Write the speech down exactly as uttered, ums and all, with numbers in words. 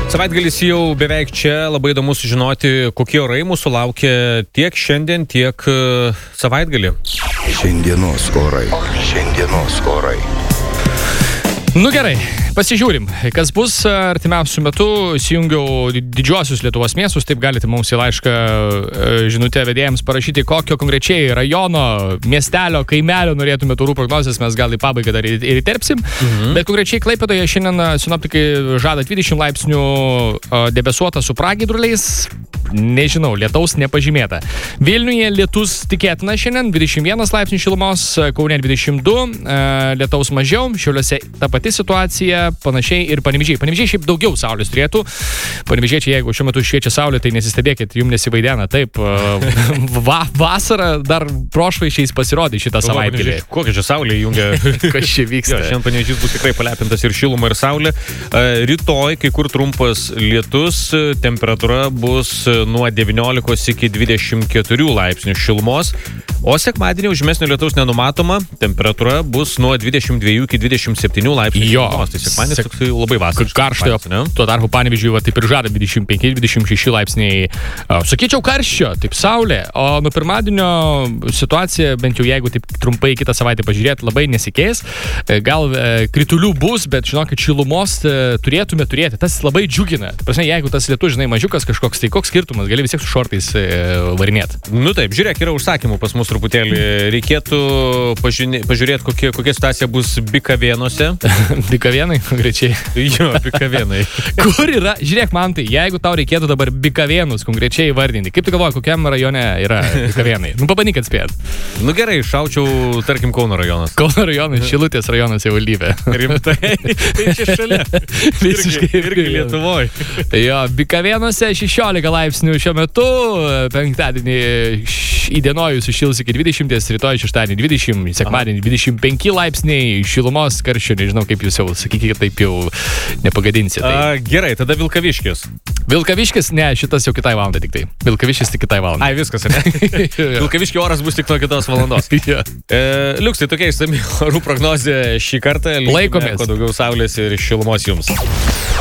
Savaitgalis jau beveik čia, labai įdomu sužinoti, kokie orai mūsų laukia tiek šiandien, tiek savaitgalį. Šiandienos orai. Šiandienos orai. Nu gerai, pasižiūrim, kas bus artimiausiu metu. Įsijungiau didžiuosius Lietuvos miestus, taip galite mums į laišką žinutę vedėjams parašyti, kokio konkrečiai rajono, miestelio, kaimelio norėtumėte orų prognozės, mes gal į pabaigą dar ir įterpsim. Mhm. Bet konkrečiai Klaipėdoje šiandien sinoptikai žada dvidešimt laipsnių, debesuota su pragiedruliais, nežinau, lietaus nepažymėta. Vilniuje lietus tikėtina šiandien, dvidešimt vienas laipsnių šilumos, Kaune dvidešimt du, lietaus mažiau, Šiauliuose ta pati situacija, panašiai ir Panevėžyje. Panevėžyje šiaip daugiau saulės turėtų. Panevėžiečiai, jeigu šiuo metu šviečia saulė, tai nesistebėkit, jums nesivaidena. Taip, va, vasara dar prošvaišiais pasirodė šitą savaitgalį. Kokia čia saulė įjungia? Kas čia vyksta? Jo, šiandien Panevėžys bus tikrai palepintas ir šiluma, ir saulė. Rytoj kai kur trumpas lietus, temperatūra bus nuo devyniolikos iki dvidešimt keturių laipsnių šilumos, o sekmadienį žymesnio lietaus nenumatoma, temperatūra bus nuo dvidešimt dviejų iki dvidešimt septynių laipsnių šilumos. Tai sekmadienis sek... toksai labai vasariškas. Karštojo, tuo tarpu Panevėžiui va, taip ir žada dvidešimt penki dvidešimt šeši laipsniai. Uh, sakyčiau karščio, taip saulė, o nuo pirmadienio situacija, bent jau jeigu taip trumpai kitą savaitę pažiūrėti, labai nesikeis. Gal uh, kritulių bus, bet žinokit, šilumos uh, turėtume turėti. Tas labai džiugina. Prasme, jeigu tas lietus, žinai, mažiukas kažkoks, tai koks skirtumas, gali vis tiek su šortais uh, varinėti. Nu taip, žiūrėk, yra užsakymų pas mus truputėlį. Reikėtų pažiūrė, pažiūrėti, kokie, kokia situacija bus Bikavėnuose. Bikavėnai, konkrečiai. Jo, Bikavėnai. Kur yra, žiūrėk man tai, jeigu tau reikėtų dabar Bikavėnus konkrečiai vardinti, kaip tu galvoji, kokiam rajone yra Bikavėnai? Nu, pabandyk atspėt. Nu gerai, šaučiau, tarkim, Kauno rajonas. Kauno rajonas, Šilutės rajonas savivaldybė. Rimtai, tai čia šalia. Visiškai irgi, irgi Lietuvoje. Jo, Bikavėnuose šešiolika laipsnių šiuo metu, penktadienį įdienojus sušils iki dvidešimties, rytoj šeštadienį dvidešimt, sekmadienį dvidešimt penki laipsniai, šilumos karščio, nežinau kaip jūs jau, sakykite, taip jau nepagadinsit. Tai. A, gerai, tada Vilkaviškis. Vilkaviškis, ne, šitas jau kitai valandai tik tai. Vilkaviškis tik kitai valandai. Ai, viskas, ne? Vilkaviškio oras bus tik nuo kitos valandos. Ja. e, Liuks, tai tokia išsami orų prognozė šį kartą. Laikomės. Kuo daugiau saulės ir šilumos jums.